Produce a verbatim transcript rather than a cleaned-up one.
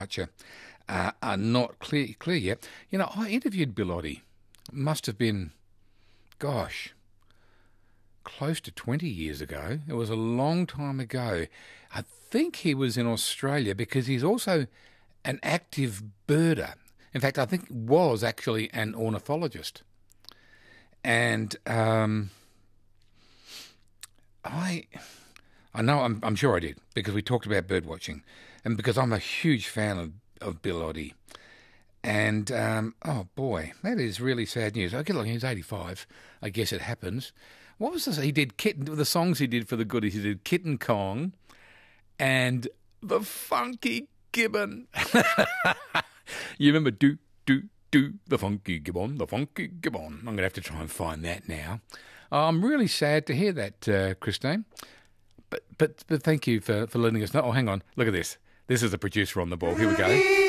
Archer uh, are not clear clear yet. You know, I interviewed Bill Oddie. Must have been, gosh, close to twenty years ago. It was a long time ago. I think he was in Australia because he's also an active birder. In fact, I think was actually an ornithologist. And um, I, I know, I'm, I'm sure I did, because we talked about bird watching, and because I'm a huge fan of, of Bill Oddie. And, um, oh boy, that is really sad news. Okay, look, he's eighty-five. I guess it happens. What was this? He did Kitten, the songs he did for the goodies. He did Kitten Kong and The Funky Gibbon. You remember do, do, do, The Funky Gibbon, The Funky Gibbon. I'm going to have to try and find that now. Oh, I'm really sad to hear that, uh, Christine. But, but but thank you for, for letting us know. Oh, hang on. Look at this. This is the producer on the ball. Here we go.